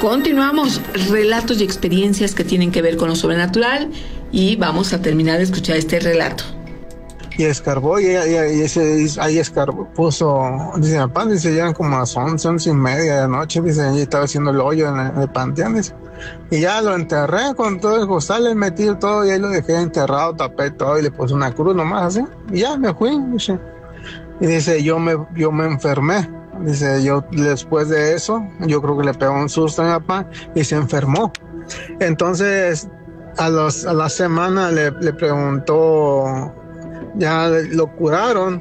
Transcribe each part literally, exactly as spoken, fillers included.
Continuamos, relatos y experiencias que tienen que ver con lo sobrenatural, y vamos a terminar de escuchar este relato. Y escarbó, y, y, y ese, ahí escarbó, puso, dice, papá, dice, ya eran como las once, once y media de la noche, dice, y estaba haciendo el hoyo en el, en el panteón, dice. Y ya lo enterré con todo el costal, le metí todo, y ahí lo dejé enterrado, tapé todo, y le puse una cruz nomás, así, y ya me fui, dice. Y dice, yo me, yo me enfermé. Dice, yo después de eso, yo creo que le pegó un susto a mi papá y se enfermó. Entonces, a, los, a la semana le, le preguntó, ya lo curaron.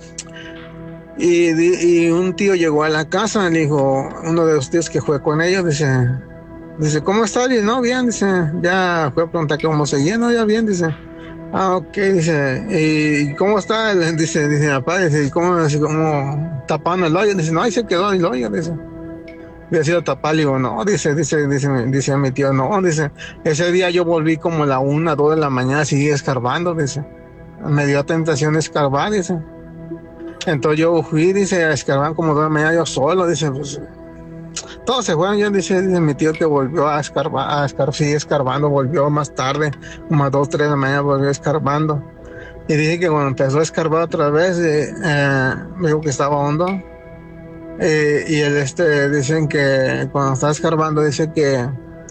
Y, y un tío llegó a la casa, le dijo, uno de los tíos que fue con ellos, dice, dice, ¿cómo está? Y no, bien, dice, ya fue a preguntar cómo seguía, no, ya bien, dice. Ah, ok, dice, ¿y cómo está? Dice, dice, papá, dice, ¿y cómo, dice, cómo tapando el hoyo? Dice, no, ahí se quedó el hoyo, dice. Había sido tapar, le digo, no, dice, dice, dice, dice mi tío, no, dice, ese día yo volví como a la una, dos de la mañana, seguí escarbando, dice. Me dio tentación de escarbar, dice. Entonces yo fui, dice, a escarbar como dos de la mañana yo solo, dice, pues... Todos se fueron, yo dice, dice mi tío que volvió a escarbar, a escarbar, sigue escarbando, volvió más tarde, como a dos, tres de la mañana, volvió escarbando. Y dice que cuando empezó a escarbar otra vez, eh, eh, me dijo que estaba hondo. Eh, y él, este, dicen que cuando estaba escarbando, dice que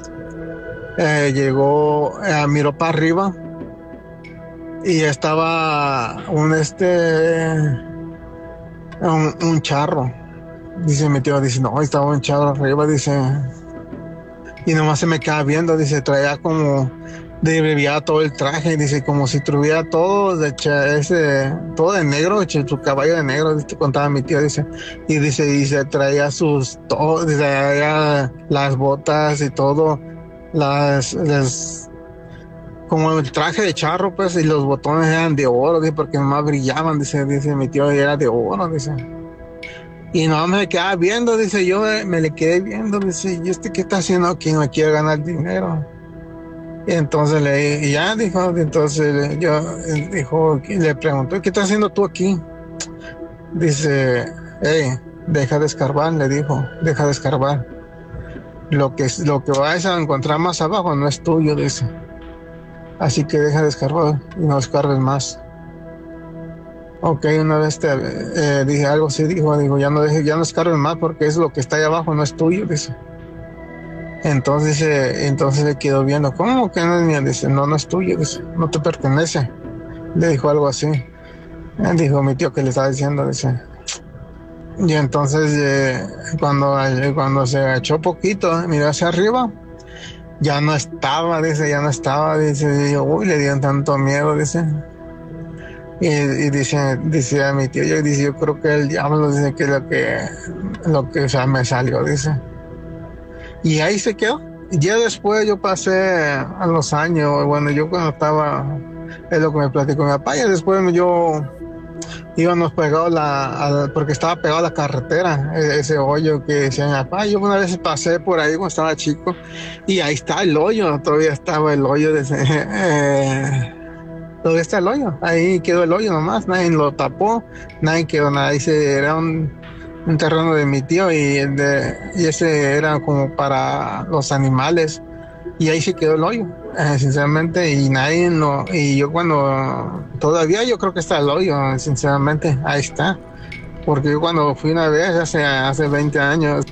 eh, llegó, eh, miró para arriba y estaba un, este, un, un charro. Dice mi tío, dice, no, estaba un charro arriba, dice, y nomás se me queda viendo, dice, traía como, de todo el traje, dice, como si tuviera todo de ese, todo de negro, su caballo de negro, dice, contaba mi tío, dice, y dice, dice, traía sus, todo, dice, traía las botas y todo, las, las, como el traje de charro, pues, y los botones eran de oro, dice, porque más brillaban, dice, dice mi tío, y era de oro, dice. Y no me quedaba viendo, dice, yo me le quedé viendo, dice, ¿y este qué está haciendo aquí? No quiere ganar dinero. Y entonces le, y ya dijo, entonces yo, dijo, le preguntó, ¿qué estás haciendo tú aquí? Dice, hey, deja de escarbar, le dijo, deja de escarbar. Lo que, lo que vas a encontrar más abajo no es tuyo, dice. Así que deja de escarbar y no escarbes más. Ok, una vez te eh, dije algo así, dijo, digo, ya no dejes, ya no escarbes más porque es lo que está ahí abajo, no es tuyo, dice. Entonces, eh, entonces le quedó viendo, ¿cómo que no es mío? Dice, no, no es tuyo, dice, no te pertenece. Le dijo algo así. Él dijo mi tío que le estaba diciendo, dice. Y entonces, eh, cuando, eh, cuando se agachó poquito, miró hacia arriba, ya no estaba, dice, ya no estaba, dice, y yo, uy, le dio tanto miedo, dice. Y, y dice, dice a mi tío, yo, dice, yo creo que el diablo, dice, que lo que, lo que, o sea, me salió, dice. Y ahí se quedó. Y ya después yo pasé a los años, bueno, yo cuando estaba, es lo que me platicó mi papá, y después yo íbamos pegados la, a, porque estaba pegado a la carretera, ese hoyo que decía mi papá. Yo una vez pasé por ahí cuando estaba chico, y ahí está el hoyo, todavía estaba el hoyo de ese, eh, todavía está el hoyo, ahí quedó el hoyo nomás, nadie lo tapó, nadie quedó nada, dice, era un, un terreno de mi tío y, de, y ese era como para los animales, y ahí se quedó el hoyo, eh, sinceramente, y nadie lo, y yo cuando, todavía yo creo que está el hoyo, sinceramente, ahí está, porque yo cuando fui una vez, hace, hace veinte años,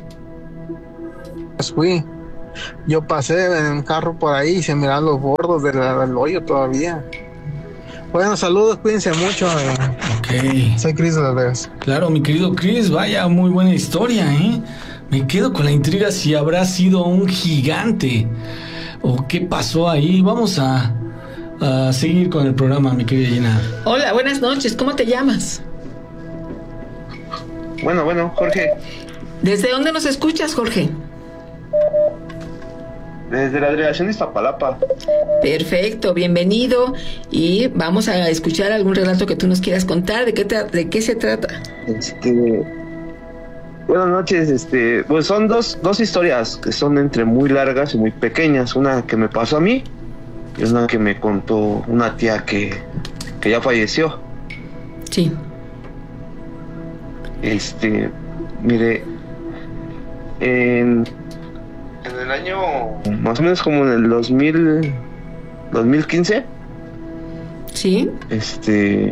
fui, yo pasé en un carro por ahí y se miraban los bordos del, del hoyo todavía. Bueno, saludos, cuídense mucho. Ok. Soy Chris de Las Vegas. Claro, mi querido Chris, vaya, muy buena historia, ¿eh? Me quedo con la intriga si habrá sido un gigante o qué pasó ahí. Vamos a, a seguir con el programa, mi querida Gina. Hola, buenas noches, ¿cómo te llamas? Bueno, bueno, Jorge. ¿Desde dónde nos escuchas, Jorge? Desde la delegación de Iztapalapa. Perfecto, bienvenido. Y vamos a escuchar algún relato que tú nos quieras contar. ¿De qué, tra- de qué se trata? Este, buenas noches. Este, pues son dos, dos historias que son entre muy largas y muy pequeñas. Una que me pasó a mí y una que me contó una tía que, que ya falleció. Sí. Este, mire, en, en el año, más o menos como en el dos mil, dos mil quince. Sí. Este,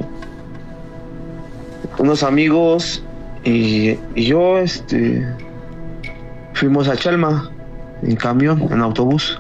unos amigos y, y yo, este, fuimos a Chalma en camión, en autobús.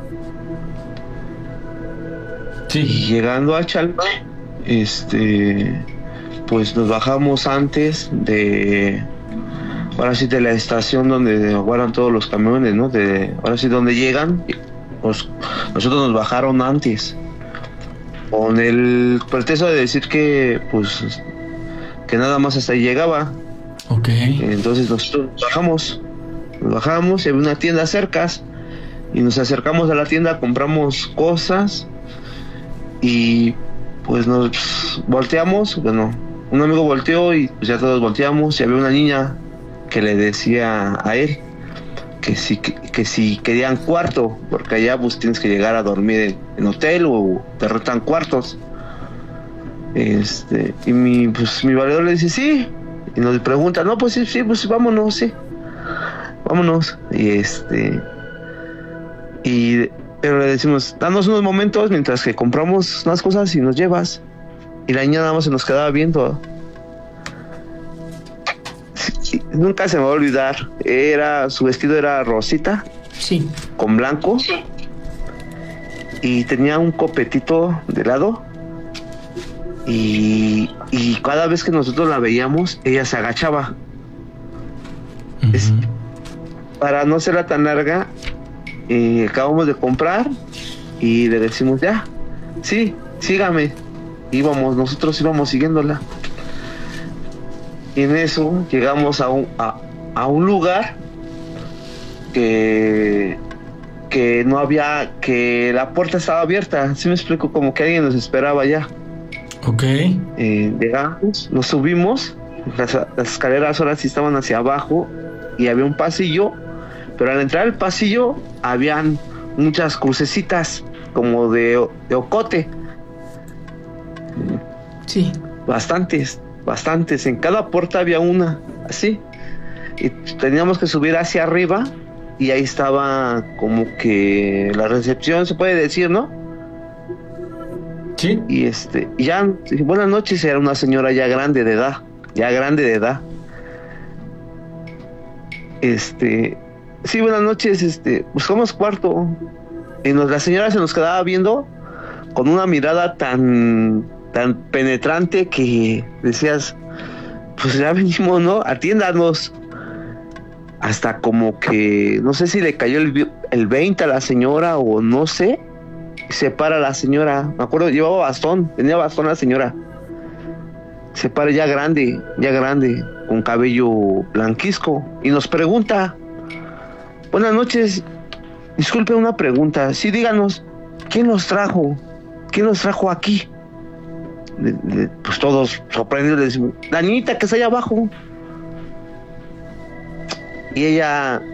Sí. Y llegando a Chalma, este, pues nos bajamos antes de, ahora sí, de la estación donde guardan todos los camiones, ¿no? De, ahora sí, donde llegan, pues nosotros nos bajaron antes, con el pretexto de decir que, pues, que nada más hasta ahí llegaba. Ok. Entonces nosotros nos bajamos, nos bajamos y había una tienda cerca, y nos acercamos a la tienda, compramos cosas, y pues nos volteamos, bueno, un amigo volteó y pues ya todos volteamos, y había una niña que le decía a él que si, que, que si querían cuarto, porque allá pues tienes que llegar a dormir en, en hotel o te rentan cuartos. Este, y mi, pues mi valedor le dice sí, y nos pregunta, no, pues sí, sí, pues vámonos, sí, vámonos. Y este, y pero le decimos, danos unos momentos mientras que compramos unas cosas y nos llevas. Y la niña nada más se nos quedaba viendo. Sí, nunca se me va a olvidar. Era, su vestido era rosita. Sí. Con blanco. Y tenía un copetito de lado. Y, y cada vez que nosotros la veíamos, ella se agachaba. Uh-huh. Es, para no serla tan larga, eh, acabamos de comprar y le decimos, ya, sí, sígame. Íbamos, nosotros íbamos siguiéndola. Y en eso llegamos a un, a, a un lugar que, que no había, que la puerta estaba abierta. ¿Sí me explico? Como que alguien nos esperaba ya. Ok. Eh, llegamos, nos subimos, las, las escaleras ahora sí estaban hacia abajo y había un pasillo, pero al entrar al pasillo habían muchas crucecitas como de, de ocote. Sí. Bastantes, bastantes. En cada puerta había una, así. Y teníamos que subir hacia arriba y ahí estaba como que la recepción, se puede decir, ¿no? Sí. Y este, y ya, buenas noches, era una señora ya grande de edad, ya grande de edad. Este, sí, buenas noches, este, buscamos cuarto. Y nos, la señora se nos quedaba viendo con una mirada tan, tan penetrante que decías, pues ya venimos, ¿no? Atiéndanos. Hasta como que, no sé si le cayó el, el veinte a la señora o no sé. Se para la señora, me acuerdo, llevaba bastón, tenía bastón la señora. Se para ya grande, ya grande, con cabello blanquisco, y nos pregunta, buenas noches, disculpe una pregunta, sí, díganos, ¿quién los trajo? ¿Quién los trajo aquí? De, de, pues todos sorprendidos le decimos, la niñita que está allá abajo. Y ella,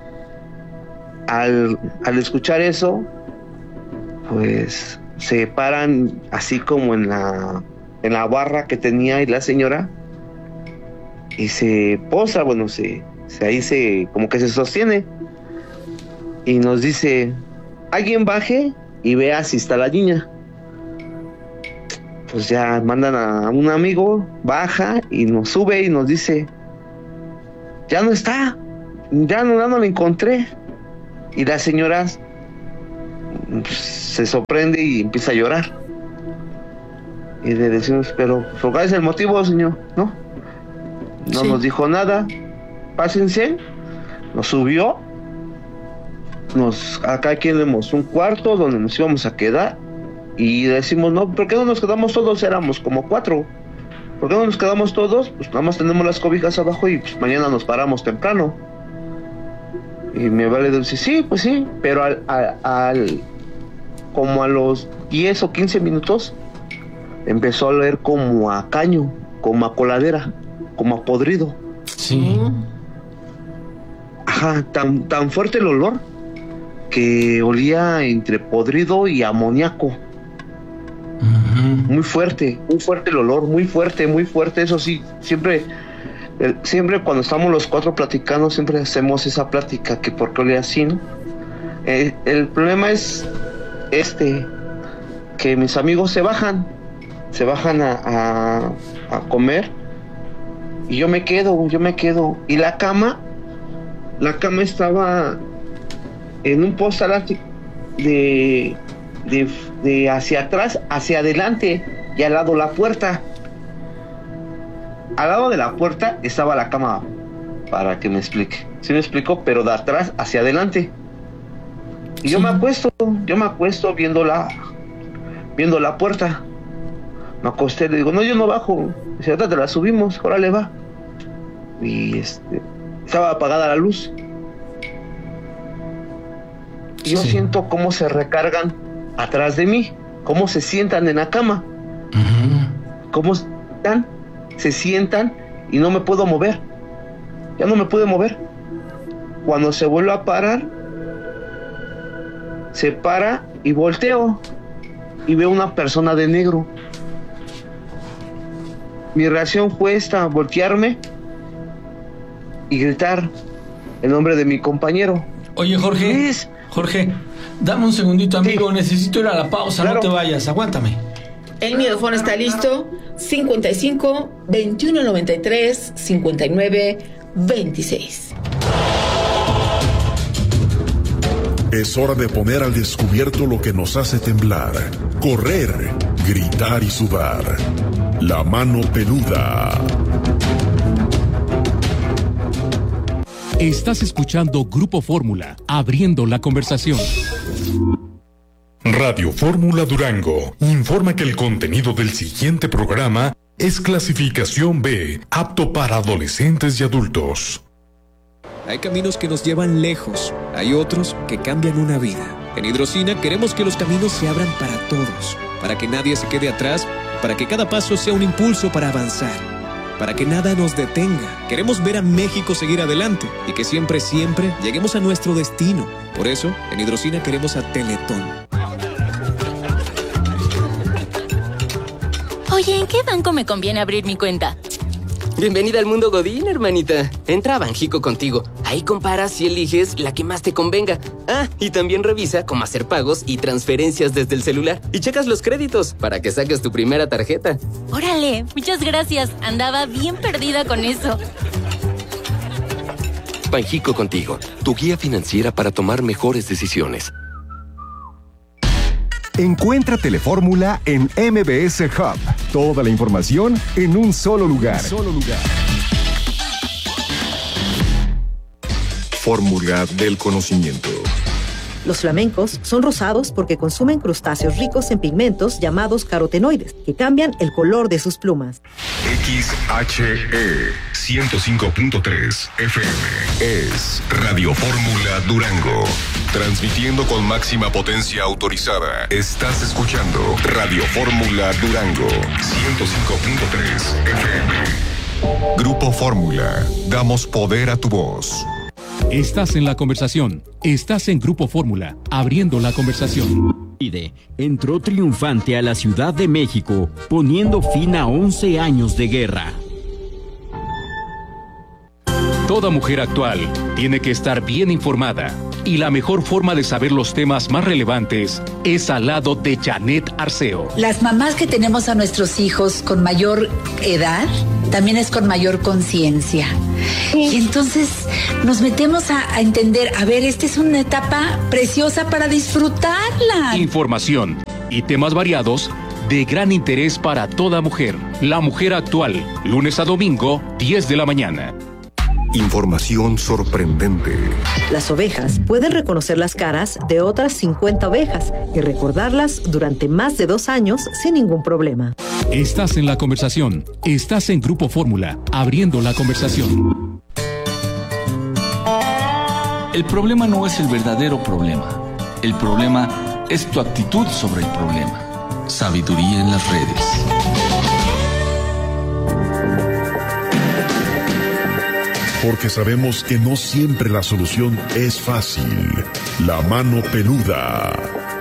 al, al escuchar eso, pues se paran así como en la en la barra que tenía y la señora, y se posa, bueno, se, se ahí se como que se sostiene y nos dice, alguien baje y vea si está la niña. Pues ya mandan a un amigo, baja y nos sube y nos dice, ya no está, ya no, ya no la encontré. Y la señora se sorprende y empieza a llorar. Y le decimos, pero ¿cuál es el motivo, señor? No, no sí. Nos dijo nada. Pásense. Nos subió. Nos, acá aquí tenemos un cuarto donde nos íbamos a quedar. Y decimos, no, ¿por qué no nos quedamos todos? Éramos como cuatro. ¿Por qué no nos quedamos todos? Pues nada más tenemos las cobijas abajo y pues mañana nos paramos temprano. Y mi vale dice, sí, pues sí, pero al, al, al como a los diez o quince minutos empezó a oler como a caño, como a coladera, como a podrido. Sí. Ajá, tan, tan fuerte el olor que olía entre podrido y amoníaco. Uh-huh. Muy fuerte, muy fuerte el olor, muy fuerte, muy fuerte, eso sí, siempre... Siempre cuando estamos los cuatro platicando, siempre hacemos esa plática, que por qué olía así, ¿no? Eh, el problema es este, que mis amigos se bajan, se bajan a, a, a comer y yo me quedo, yo me quedo. Y la cama, la cama estaba en un poste de, de, de hacia atrás, hacia adelante y al lado la puerta. Al lado de la puerta estaba la cama, para que me explique. Sí me explico, pero de atrás hacia adelante. Y sí. yo me acuesto, yo me acuesto viendo la, viendo la puerta. Me acosté, le digo, no, yo no bajo. Dice, ahorita te la subimos, órale va. Y este, estaba apagada la luz. Y yo sí. siento cómo se recargan atrás de mí, cómo se sientan en la cama. Uh-huh. Cómo están, se sientan y no me puedo mover. Ya no me pude mover. Cuando se vuelve a parar, se para y volteo y veo una persona de negro. Mi reacción fue esta, voltearme y gritar el nombre de mi compañero. Oye, Jorge, Luis. Jorge, dame un segundito, amigo, sí. necesito ir a la pausa, claro. no te vayas, aguántame. El micrófono está listo, cincuenta y cinco, veintiuno noventa y tres, cincuenta y nueve, veintiséis. Es hora de poner al descubierto lo que nos hace temblar, correr, gritar y sudar. La mano peluda. Estás escuchando Grupo Fórmula, abriendo la conversación. Radio Fórmula Durango informa que el contenido del siguiente programa es clasificación B, apto para adolescentes y adultos. Hay caminos que nos llevan lejos, hay otros que cambian una vida. En Hidrocina queremos que los caminos se abran para todos, para que nadie se quede atrás, para que cada paso sea un impulso para avanzar, para que nada nos detenga. Queremos ver a México seguir adelante y que siempre, siempre lleguemos a nuestro destino. Por eso, en Hidrocina queremos a Teletón. Oye, ¿en qué banco me conviene abrir mi cuenta? Bienvenida al mundo Godín, hermanita. Entra a Banjico contigo. Ahí comparas y eliges la que más te convenga. Ah, y también revisa cómo hacer pagos y transferencias desde el celular. Y checas los créditos para que saques tu primera tarjeta. Órale, muchas gracias. Andaba bien perdida con eso. Banjico contigo, tu guía financiera para tomar mejores decisiones. Encuentra Telefórmula en M B S Hub. Toda la información en un solo lugar. Solo lugar. Fórmula del conocimiento. Los flamencos son rosados porque consumen crustáceos ricos en pigmentos llamados carotenoides, que cambian el color de sus plumas. X H E ciento cinco punto tres F M es Radio Fórmula Durango. Transmitiendo con máxima potencia autorizada. Estás escuchando Radio Fórmula Durango ciento cinco punto tres F M. Grupo Fórmula. Damos poder a tu voz. Estás en la conversación. Estás en Grupo Fórmula, abriendo la conversación. Entró triunfante a la Ciudad de México, poniendo fin a once años de guerra. Toda mujer actual tiene que estar bien informada. Y la mejor forma de saber los temas más relevantes es al lado de Janet Arceo. Las mamás que tenemos a nuestros hijos con mayor edad, también es con mayor conciencia. Y entonces nos metemos a, a entender, a ver, esta es una etapa preciosa para disfrutarla. Información y temas variados de gran interés para toda mujer. La Mujer Actual, lunes a domingo, diez de la mañana. Información sorprendente. Las ovejas pueden reconocer las caras de otras cincuenta ovejas y recordarlas durante más de dos años sin ningún problema. Estás en la conversación. Estás en Grupo Fórmula, abriendo la conversación. El problema no es el verdadero problema. El problema es tu actitud sobre el problema. Sabiduría en las redes. Porque sabemos que no siempre la solución es fácil. La mano peluda.